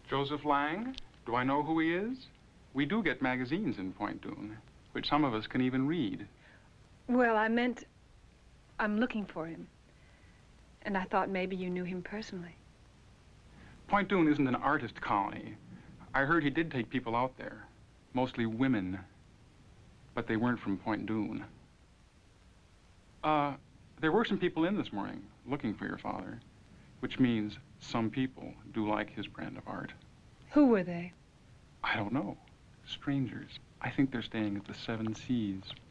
Joseph Lang? Do I know who he is? We do get magazines in Point Dume, which some of us can even read. Well, I meant I'm looking for him. And I thought maybe you knew him personally. Point Dume isn't an artist colony. I heard he did take people out there, mostly women, but they weren't from Point Dume. There were some people in this morning looking for your father, which means some people do like his brand of art. Who were they? I don't know. Strangers. I think they're staying at the Seven Seas.